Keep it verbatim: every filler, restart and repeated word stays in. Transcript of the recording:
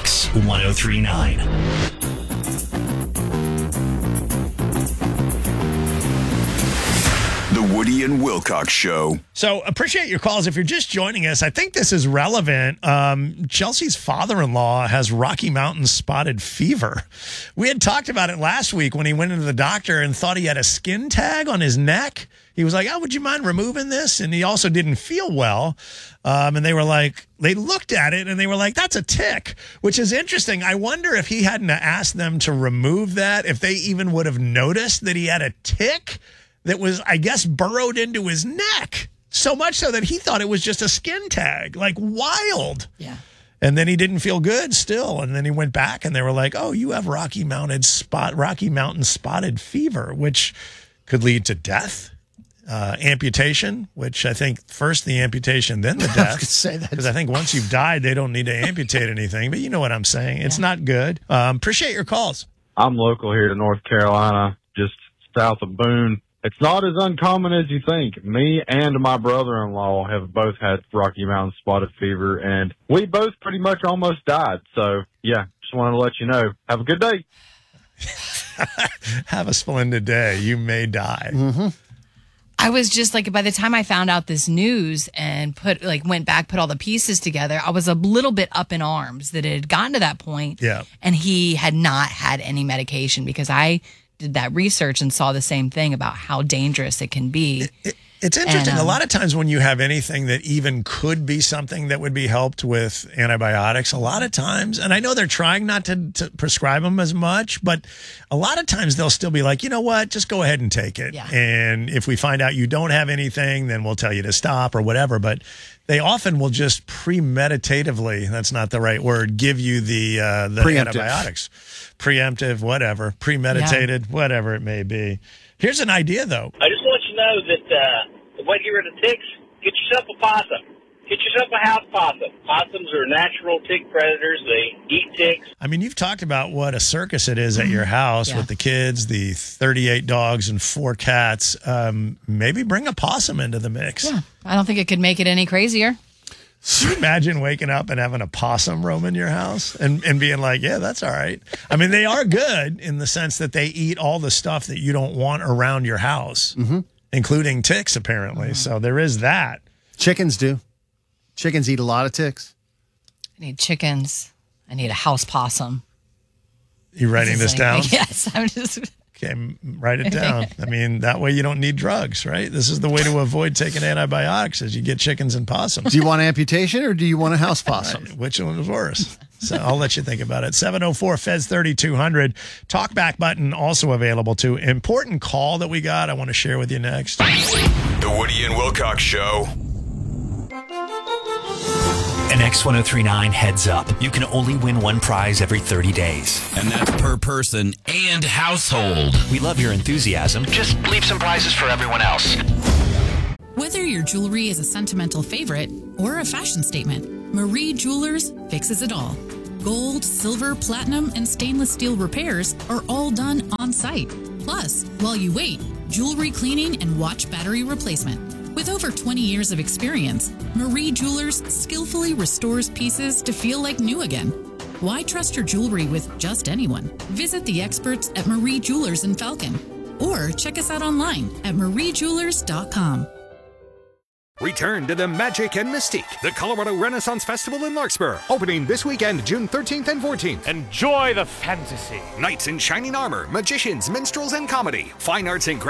X ten thirty-nine. The Woody and Wilcox Show. So appreciate your calls. If you're just joining us, I think this is relevant. Um, Chelsea's father-in-law has Rocky Mountain spotted fever. We had talked about it last week when he went into the doctor and thought he had a skin tag on his neck. He was like, oh, would you mind removing this? And he also didn't feel well. Um, and they were like, they looked at it and they were like, that's a tick, which is interesting. I wonder if he hadn't asked them to remove that, if they even would have noticed that he had a tick that was, I guess, burrowed into his neck. So much so that he thought it was just a skin tag. Like, wild. Yeah. And then he didn't feel good still. And then he went back and they were like, oh, you have Rocky Mountain spot, Rocky Mountain spotted fever, which could lead to death, uh, amputation, which I think first the amputation, then the death. Because I think once you've died, they don't need to amputate anything. But you know what I'm saying. It's yeah. not good. Um, appreciate your calls. I'm local here to North Carolina, just south of Boone. It's not as uncommon as you think. Me and my brother-in-law have both had Rocky Mountain spotted fever, and we both pretty much almost died. So, yeah, just wanted to let you know. Have a good day. Have a splendid day. You may die. Mm-hmm. I was just like, by the time I found out this news and put like went back, put all the pieces together, I was a little bit up in arms that it had gotten to that point. Yeah. And he had not had any medication, because I did that research and saw the same thing about how dangerous it can be. It, it, it's interesting. And, um, a lot of times when you have anything that even could be something that would be helped with antibiotics, a lot of times, and I know they're trying not to, to prescribe them as much, but a lot of times they'll still be like, you know what, just go ahead and take it. Yeah. And if we find out you don't have anything, then we'll tell you to stop or whatever. But they often will just premeditatively, that's not the right word, give you the, uh, the antibiotics. Preemptive, whatever, premeditated, yeah. whatever it may be. Here's an idea, though. I just want you to know that uh, the way to get rid of ticks, get yourself a possum. Get yourself a house possum. Possums are natural tick predators. They eat ticks. I mean, you've talked about what a circus it is at your house yeah. with the kids, the thirty-eight dogs and four cats. Um, maybe bring a possum into the mix. Yeah, I don't think it could make it any crazier. Can you imagine waking up and having a possum roam in your house and, and being like, yeah, that's all right. I mean, they are good in the sense that they eat all the stuff that you don't want around your house, mm-hmm. including ticks, apparently. Mm-hmm. So there is that. Chickens do. Chickens eat a lot of ticks. I need chickens. I need a house possum. You writing this, this down? Yes, I'm just... Okay, write it down. I mean, that way you don't need drugs, right? This is the way to avoid taking antibiotics, is you get chickens and possums. Do you want amputation or do you want a house possum? Right. Which one is worse? So I'll let you think about it. seven oh four F E D S thirty-two hundred. Talkback button also available too. Important call that we got I want to share with you next. The Woody and Wilcox Show. An X ten thirty-nine heads up. You can only win one prize every thirty days. And that's per person and household. We love your enthusiasm. Just leave some prizes for everyone else. Whether your jewelry is a sentimental favorite or a fashion statement, Marie Jewelers fixes it all. Gold, silver, platinum, and stainless steel repairs are all done on site. Plus, while you wait, jewelry cleaning and watch battery replacement. With over twenty years of experience, Marie Jewelers skillfully restores pieces to feel like new again. Why trust your jewelry with just anyone? Visit the experts at Marie Jewelers in Falcon, or check us out online at marie jewelers dot com. Return to the magic and mystique. The Colorado Renaissance Festival in Larkspur, opening this weekend, June thirteenth and fourteenth. Enjoy the fantasy. Knights in shining armor, magicians, minstrels, and comedy. Fine arts and